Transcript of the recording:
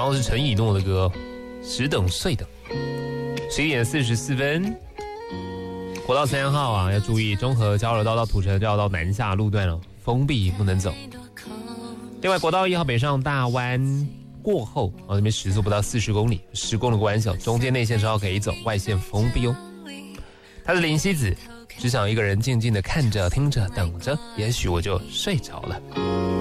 刚刚是陈以诺的歌，十等岁等。11:44，国道3号啊，要注意中和交流道到土城交流道南下路段封闭不能走。另外，国道1号北上大湾过后那边时速不到40公里，施工的关系，中间内线车道可以走，外线封闭哦。他是林夕子，只想一个人静静的看着、听着、等着，也许我就睡着了。